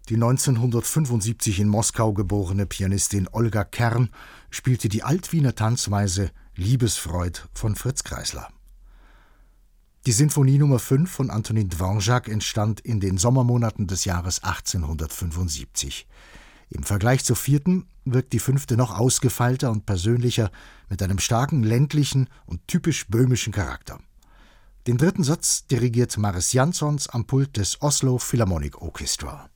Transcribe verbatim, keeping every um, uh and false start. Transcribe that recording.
Die neunzehnhundertfünfundsiebzig in Moskau geborene Pianistin Olga Kern spielte die Altwiener Tanzweise Liebesfreud von Fritz Kreisler. Die Sinfonie Nummer fünf von Antonin Dvorak entstand in den Sommermonaten des Jahres achtzehnhundertfünfundsiebzig. Im Vergleich zur vierten wirkt die fünfte noch ausgefeilter und persönlicher, mit einem starken ländlichen und typisch böhmischen Charakter. Den dritten Satz dirigiert Mariss Jansons am Pult des Oslo Philharmonic Orchestra.